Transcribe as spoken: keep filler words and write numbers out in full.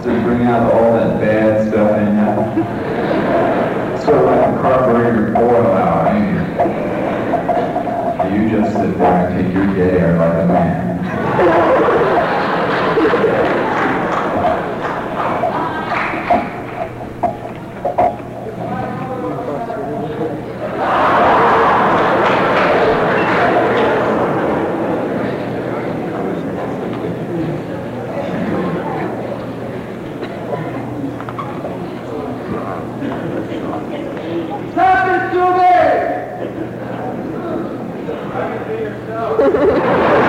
bring out all that bad stuff in you. Sort of like a carburetor oil out, ain't you? You just sit there and take your dead air like a man. Stop it, Jimmy!